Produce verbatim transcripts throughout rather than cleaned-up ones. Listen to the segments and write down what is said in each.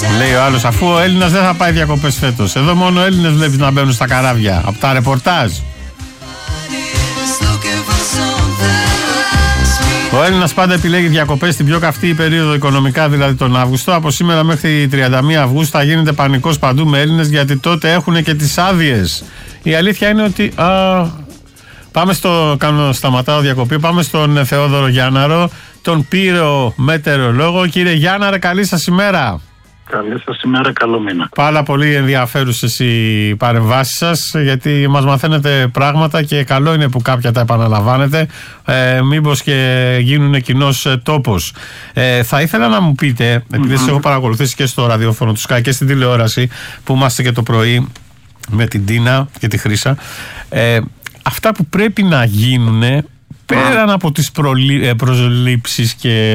Λέει ο άλλος, αφού ο Έλληνας δεν θα πάει διακοπές φέτος. Εδώ μόνο Έλληνες βλέπεις να μπαίνουν στα καράβια. Από τα ρεπορτάζ. Ο Έλληνας πάντα επιλέγει διακοπές στην πιο καυτή περίοδο οικονομικά, δηλαδή τον Αύγουστο. Από σήμερα μέχρι τριάντα μία Αυγούστου θα γίνεται πανικός παντού με Έλληνες, γιατί τότε έχουν και τις άδειες. Η αλήθεια είναι ότι. Α, πάμε στο. Κάνω, σταματάω διακοπή. Πάμε στον Θεόδωρο Γιάνναρο, τον πύρο μετεωρολόγο. Κύριε Γιάνναρε, καλή σας ημέρα. Καλή σας ημέρα, καλό μήνα. Πάρα πολύ ενδιαφέρουσες οι παρεμβάσεις σας, γιατί μας μαθαίνετε πράγματα και καλό είναι που κάποια τα επαναλαμβάνετε, ε, μήπως και γίνουν κοινός τόπος. Ε, θα ήθελα να μου πείτε, επειδή mm-hmm. σας έχω παρακολουθήσει και στο ραδιόφωνο του Sky και στην τηλεόραση που είμαστε και το πρωί με την Τίνα και τη Χρύσα, ε, αυτά που πρέπει να γίνουν πέραν από τις προλή, προσλήψεις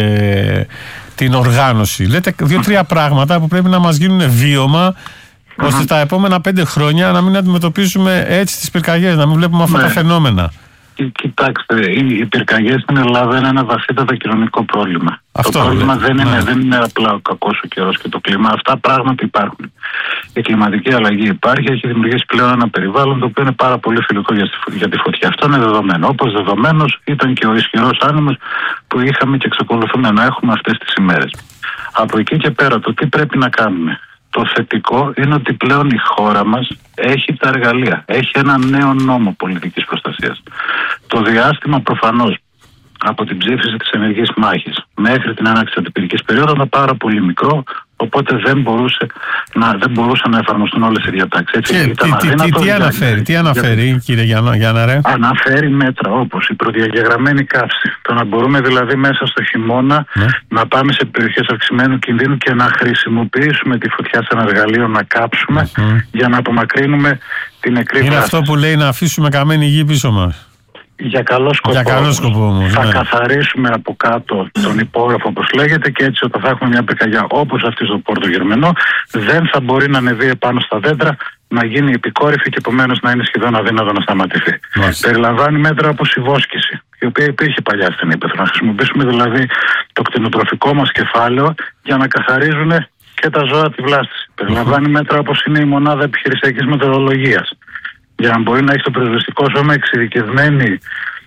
και την οργάνωση. Λέτε δύο-τρία πράγματα που πρέπει να μας γίνουν βίωμα, ώστε τα επόμενα πέντε χρόνια να μην αντιμετωπίσουμε έτσι τις πυρκαγιές, να μην βλέπουμε αυτά ναι. τα φαινόμενα. Κοιτάξτε, οι πυρκαγιές στην Ελλάδα είναι ένα βαθύτατο κοινωνικό πρόβλημα. Αυτό, το πρόβλημα ναι. δεν, είναι, ναι. δεν είναι απλά ο κακός ο καιρός και το κλίμα. Αυτά πράγματι υπάρχουν. Η κλιματική αλλαγή υπάρχει, έχει δημιουργήσει πλέον ένα περιβάλλον το οποίο είναι πάρα πολύ φιλικό για τη φωτιά. Αυτό είναι δεδομένο. Όπως δεδομένος ήταν και ο ισχυρός άνεμος που είχαμε και εξακολουθούμε να έχουμε αυτές τις ημέρες. Από εκεί και πέρα, το τι πρέπει να κάνουμε. Το θετικό είναι ότι πλέον η χώρα μας έχει τα εργαλεία. Έχει ένα νέο νόμο πολιτικής προστασίας. Το διάστημα προφανώς από την ψήφιση της ενεργής μάχης μέχρι την έναρξη της αντιπυρικής περίοδου ήταν πάρα πολύ μικρό, οπότε δεν, μπορούσε να, δεν μπορούσαν να εφαρμοστούν όλες οι διατάξεις. Έτσι, και, ήταν τι, τι, τι αναφέρει, τι αναφέρει για, κύριε Γιάνναρε? Αναφέρει μέτρα όπως η προδιαγεγραμμένη καύση. Το να μπορούμε δηλαδή μέσα στο χειμώνα ναι. να πάμε σε περιοχές αυξημένου κινδύνου και να χρησιμοποιήσουμε τη φωτιά σαν εργαλείο να κάψουμε mm-hmm. για να απομακρύνουμε την νεκρή Είναι βάση. Αυτό που λέει να αφήσουμε καμένη γη πίσω μας. Για καλό σκοπό, Για καλό σκοπό όμως, θα ναι. καθαρίσουμε από κάτω τον υπόγραφο όπως λέγεται και έτσι όταν θα έχουμε μια πυρκαγιά όπως αυτή στο Πόρτο Γερμενό δεν θα μπορεί να ανεβεί επάνω στα δέντρα, να γίνει επικόρυφη και επομένως να είναι σχεδόν αδύνατο να σταματηθεί. Μάλιστα. Περιλαμβάνει μέτρα όπως η βόσκηση, η οποία υπήρχε παλιά στην Ήπεθρο. Να χρησιμοποιήσουμε δηλαδή το κτηνοτροφικό μας κεφάλαιο για να καθαρίζουν και τα ζώα τη βλάστηση. Περιλαμβάνει μέτρα όπως είναι η μονάδα επιχειρησιακής μετεωρολογίας, για να μπορεί να έχει το πυροσβεστικό σώμα εξειδικευμένη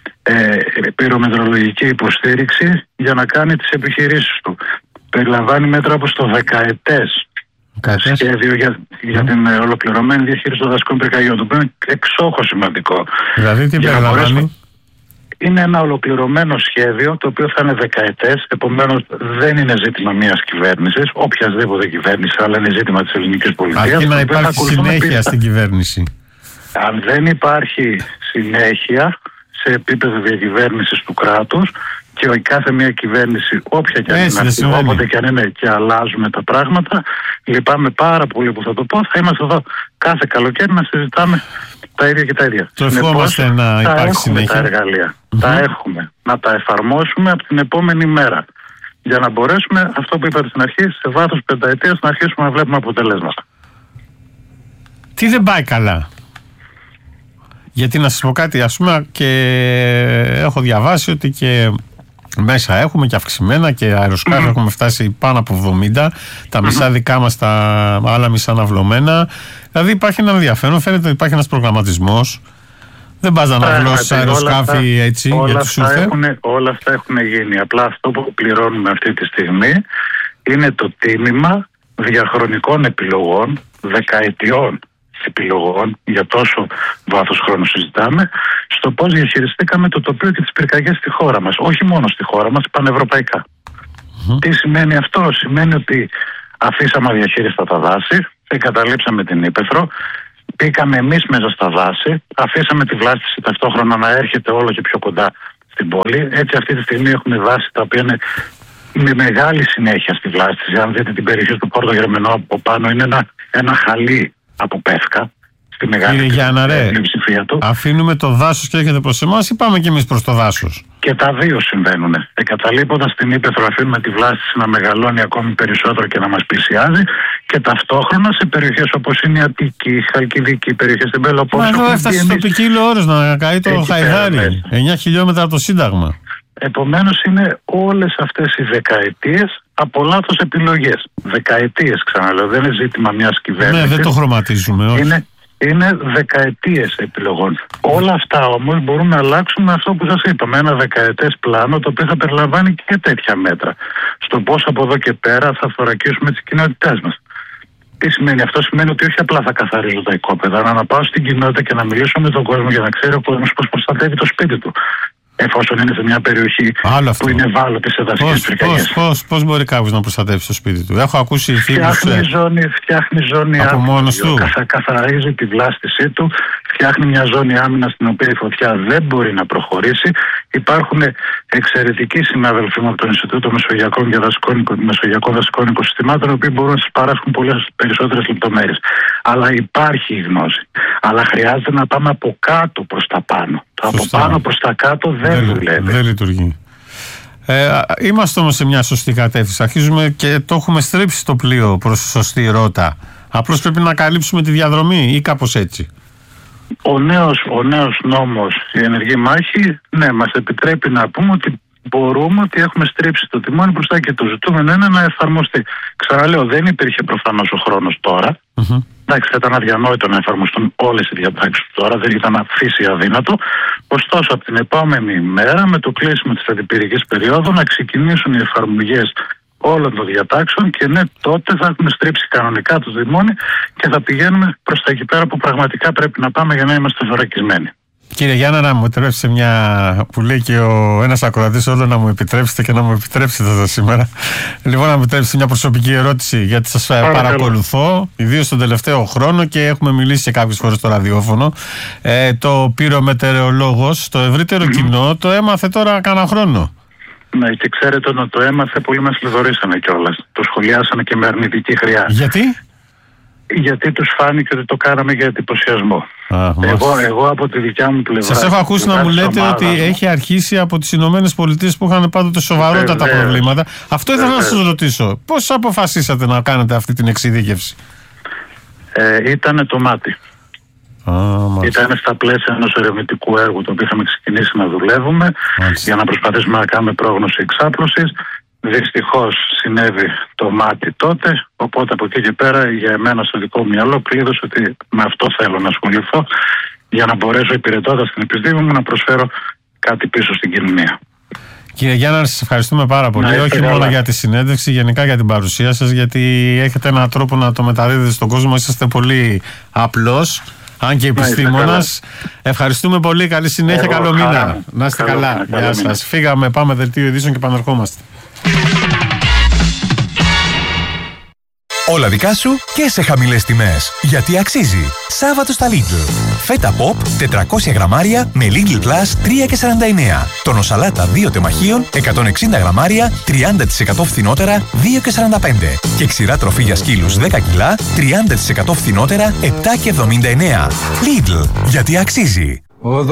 ε, πυρομετρολογική υποστήριξη για να κάνει τις επιχειρήσεις του. Περιλαμβάνει μέτρα όπως το δεκαετές σχέδιο για, mm. για την ε, ολοκληρωμένη διαχείριση των δασικών πυρκαγιών, το οποίο είναι εξόχως σημαντικό. Δηλαδή τι περιλαμβάνει? Είναι ένα ολοκληρωμένο σχέδιο το οποίο θα είναι δεκαετές, επομένως δεν είναι ζήτημα μιας κυβέρνησης, οποιασδήποτε κυβέρνηση, αλλά είναι ζήτημα της ελληνικής πολιτείας. Αρκεί να υπάρχει συνέχεια στην κυβέρνηση. Αν δεν υπάρχει συνέχεια σε επίπεδο διακυβέρνησης του κράτους και η κάθε μια κυβέρνηση, όποια και αν είναι αυτή, όποτε και αν είναι και αλλάζουμε τα πράγματα, λυπάμαι πάρα πολύ που θα το πω, θα είμαστε εδώ κάθε καλοκαίρι να συζητάμε τα ίδια και τα ίδια. Το ευχόμαστε να υπάρχει συνέχεια. Τα εργαλεία, mm-hmm. τα έχουμε, να τα εφαρμόσουμε από την επόμενη μέρα. Για να μπορέσουμε, αυτό που είπατε στην αρχή, σε βάθος πενταετίας να αρχίσουμε να βλέπουμε αποτελέσματα. Τι δεν πάει καλά? Γιατί να σας πω κάτι, ας πούμε, και έχω διαβάσει ότι και μέσα έχουμε και αυξημένα και αεροσκάφη mm-hmm. έχουμε φτάσει πάνω από εβδομήντα, τα μισά mm-hmm. δικά μας, τα άλλα μισά αναβλωμένα. Δηλαδή υπάρχει ένα ενδιαφέρον, φαίνεται ότι υπάρχει ένας προγραμματισμός. Δεν πας να αναβλώσεις αεροσκάφη αυτά, έτσι όλα για τους σούφερ. Όλα αυτά έχουν γίνει. Απλά αυτό που πληρώνουμε αυτή τη στιγμή είναι το τίμημα διαχρονικών επιλογών, δεκαετιών επιλογών, για τόσο βάθος χρόνου συζητάμε, στο πώς διαχειριστήκαμε το τοπίο και τις πυρκαγιές στη χώρα μας. Όχι μόνο στη χώρα μας, πανευρωπαϊκά. Mm-hmm. Τι σημαίνει αυτό? Σημαίνει ότι αφήσαμε αδιαχείριστα τα δάση, εγκαταλείψαμε την Ήπεθρο, μπήκαμε εμείς μέσα στα δάση, αφήσαμε τη βλάστηση ταυτόχρονα να έρχεται όλο και πιο κοντά στην πόλη. Έτσι αυτή τη στιγμή έχουμε δάση τα οποία είναι με μεγάλη συνέχεια στη βλάστηση. Αν δείτε την περιοχή του Πόρτο Γερμενό από πάνω, είναι ένα, ένα χαλί από πεύκα στη μεγάλη πλειοψηφία του. Αφήνουμε το δάσος και έρχεται προς εμάς ή πάμε κι εμείς προς το δάσος? Και τα δύο συμβαίνουν. Εγκαταλείποντας την Ήπεθρο, αφήνουμε τη βλάστηση να μεγαλώνει ακόμη περισσότερο και να μας πλησιάζει, και ταυτόχρονα σε περιοχές όπως είναι η Αττική, η Χαλκιδική, περιοχές στην Πελοπόννησο. Μα εδώ έφτασε στο ποικίλο όρος να καεί το Χαϊδάρι, εννιά χιλιόμετρα από το Σύνταγμα. Επομένως είναι όλες αυτές οι δεκαετίες από λάθος επιλογές. Δεκαετίες, ξαναλέω, δεν είναι ζήτημα μιας κυβέρνησης. Ναι, δεν το χρωματίζουμε. Όχι. Είναι, είναι δεκαετίες επιλογών. Όλα αυτά όμως μπορούν να αλλάξουν με αυτό που σας είπα, με ένα δεκαετές πλάνο, το οποίο θα περιλαμβάνει και τέτοια μέτρα. Στο πώς από εδώ και πέρα θα θωρακίσουμε τις κοινότητές μας. Τι σημαίνει αυτό? Σημαίνει ότι όχι απλά θα καθαρίζω τα οικόπεδα, αλλά να πάω στην κοινότητα και να μιλήσω με τον κόσμο για να ξέρει ο κόσμος πώς προστατεύει το σπίτι του. Εφόσον είναι σε μια περιοχή που είναι ευάλωτη σε δασικές πυρκαγιές. Πώς, πώς, πώς μπορεί κάποιος να προστατεύσει το σπίτι του? Έχω ακούσει φίλους. Φτιάχνει ζώνη, φτιάχνει ζώνη από μόνος του. Καθα, καθαρίζει τη βλάστησή του, φτιάχνει μια ζώνη άμυνας στην οποία η φωτιά δεν μπορεί να προχωρήσει. Υπάρχουν εξαιρετικοί συνάδελφοι από το Ινστιτούτο Μεσογειακών και Δασικών, Μεσογειακών Δασικών Οικοσυστημάτων, οι οποίοι μπορούν να σας παράσχουν πολλές περισσότερες λεπτομέρειες. Αλλά υπάρχει η γνώση. Αλλά χρειάζεται να πάμε από κάτω προς τα πάνω. Το από πάνω προς τα κάτω δεν, δεν δουλεύει. Δεν λειτουργεί. Ε, είμαστε όμως σε μια σωστή κατεύθυνση. Αρχίζουμε και το έχουμε στρίψει το πλοίο προς σωστή ρότα. Απλώς πρέπει να καλύψουμε τη διαδρομή ή κάπως έτσι. Ο νέος, ο νέος νόμος, η ενεργή μάχη, ναι, μας επιτρέπει να πούμε ότι μπορούμε, ότι έχουμε στρίψει το τιμόνι μπροστά και το ζητούμενο είναι να εφαρμοστεί. Ξαναλέω, δεν υπήρχε προφανώς ο χρόνος τώρα. Mm-hmm. Εντάξει, θα ήταν αδιανόητο να εφαρμοστούν όλες οι διατάξεις τώρα, δεν ήταν αφήσει αδύνατο. Ωστόσο, από την επόμενη μέρα, με το κλείσιμο της αντιπυρικής περίοδου, να ξεκινήσουν οι εφαρμογές όλων των διατάξεων και ναι, τότε θα έχουμε στρίψει κανονικά το τιμόνι και θα πηγαίνουμε προς τα εκεί πέρα που πραγματικά πρέπει να πάμε για να είμαστε θωρακισμένοι. Κύριε Γιάννα, να μου επιτρέψετε μια που λέει και ο ένας ακροατής, όλο να μου επιτρέψετε και να μου επιτρέψετε εδώ σήμερα. Λοιπόν, να μου επιτρέψετε μια προσωπική ερώτηση, γιατί σας Άρα, παρακολουθώ, ιδίως τον τελευταίο χρόνο και έχουμε μιλήσει και κάποιες φορές στο ραδιόφωνο. Ε, το πυρομετεωρολόγος, το ευρύτερο mm-hmm. κοινό, το έμαθε τώρα κάνα χρόνο. Ναι, και ξέρετε ότι το έμαθε, πολλοί μας λιδωρήσανε κιόλας. Το σχολιάσανε και με αρνητική χρειά. Γιατί? Γιατί τους φάνηκε ότι το κάναμε για εντυπωσιασμό. Α, εγώ, εγώ από τη δικιά μου πλευρά. Σας έχω ακούσει να μου λέτε ομάδα, ότι έχει αρχίσει από τις Ηνωμένες Πολιτείες που είχαν πάντοτε σοβαρότατα βεβαίως, προβλήματα. Αυτό ήθελα βεβαίως. να σας ρωτήσω. Πώς αποφασίσατε να κάνετε αυτή την εξειδίκευση? Ε, ήτανε το μάτι. Α, Ήταν στα πλαίσια ενός ερευνητικού έργου το οποίο είχαμε ξεκινήσει να δουλεύουμε μάλιστα. για να προσπαθήσουμε να κάνουμε πρόγνωση εξάπλωσης. Δυστυχώς συνέβη το μάτι τότε, οπότε από εκεί και πέρα για εμένα στο δικό μου μυαλό κλείδωσε ότι με αυτό θέλω να ασχοληθώ για να μπορέσω υπηρετώντας την επιστήμη μου να προσφέρω κάτι πίσω στην κοινωνία. Κύριε Γιάννα, σας ευχαριστούμε πάρα πολύ, να, όχι μόνο για τη συνέντευξη, γενικά για την παρουσία σας, γιατί έχετε έναν τρόπο να το μεταδίδετε στον κόσμο, είσαστε πολύ απλός. Αν και επιστήμονας, ευχαριστούμε πολύ. Καλή συνέχεια, Εγώ, καλό μήνα. Χαρά. Να είστε καλό, καλά. Καλό, Γεια σας. Φύγαμε, πάμε δελτίο ειδήσεων και επανερχόμαστε. Όλα δικά σου και σε χαμηλές τιμές. Γιατί αξίζει. Σάββατο στα Lidl. Φέτα Pop τετρακόσια γραμμάρια με Lidl Plus τρία και σαράντα εννέα. Τόνο σαλάτα δύο τεμαχίων εκατόν εξήντα γραμμάρια τριάντα τοις εκατό φθηνότερα δύο και σαράντα πέντε. Και ξηρά τροφή για σκύλους δέκα κιλά τριάντα τοις εκατό φθηνότερα επτά και εβδομήντα εννέα. Lidl. Γιατί αξίζει.